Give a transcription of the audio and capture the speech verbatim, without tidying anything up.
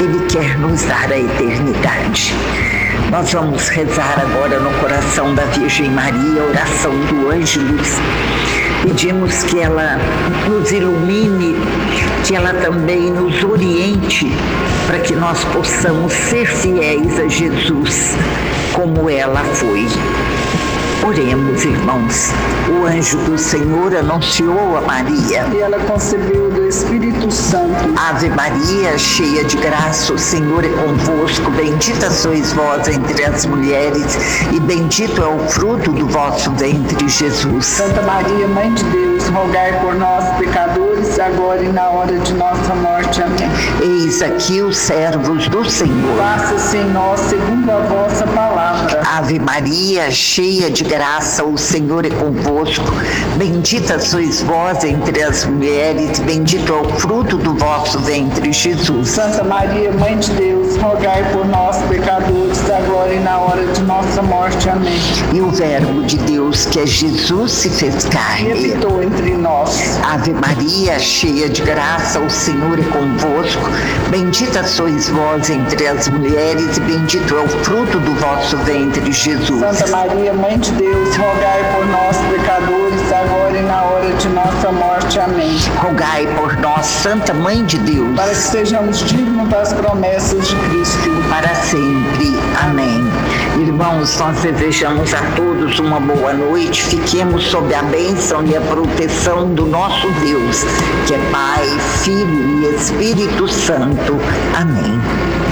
Ele quer nos dar a eternidade. Nós vamos rezar agora no coração da Virgem Maria, a oração do Ângelus. Pedimos que ela nos ilumine, que ela também nos oriente, para que nós possamos ser fiéis a Jesus, como ela foi. Oremos, irmãos. O anjo do Senhor anunciou a Maria. E ela concebeu do Espírito Santo. Ave Maria, cheia de graça, o Senhor é convosco. Bendita sois vós entre as mulheres, e bendito é o fruto do vosso ventre, Jesus. Santa Maria, Mãe de Deus, rogai por nós, pecadores, agora e na hora de nossa morte. Amém. Eis aqui os servos do Senhor. Faça-se em nós segundo a vossa palavra. Ave Maria, cheia de graça, o Senhor é convosco. Bendita sois vós entre as mulheres, bendito é o fruto do vosso ventre, Jesus. Santa Maria, Mãe de Deus, rogai por nós, pecadores, agora e na hora de nossa morte. Amém. E o Verbo de Deus, que é Jesus, se fez carne. E habitou entre nós. Ave Maria, cheia de graça, o Senhor é convosco. Bendita sois vós entre as mulheres, e bendito é o fruto do vosso ventre, Jesus. Santa Maria, Mãe de Deus, rogai por nós, pecadores, agora e na hora de nossa morte. Amém. Rogai por nós, Santa Mãe de Deus, para que sejamos dignos das promessas de Cristo. Para sempre. Amém. Irmãos, nós desejamos a todos uma boa noite. Fiquemos sob a bênção e a proteção do nosso Deus, que é Pai, Filho e Espírito Santo. Amém.